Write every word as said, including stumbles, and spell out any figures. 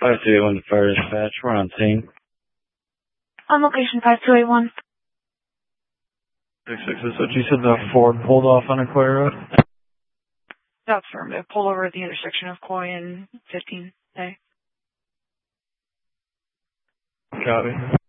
five two eight one to Fire Dispatch. We're on scene. On location five two eight one. six six is what you said the Ford pulled off on Coy Road? That's affirmative. Pull over at the intersection of Coy and fifteen A. Copy.